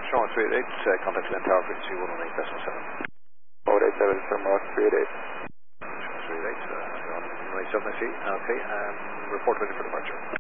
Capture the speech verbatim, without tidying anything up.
Sean three eight eight, uh, contact Glen Tower frequency one one eight decimal seven. one eight seven from Mark three eight eight. Sean three eight eight, uh, one one eight seven I see. Okay, um, report ready for departure.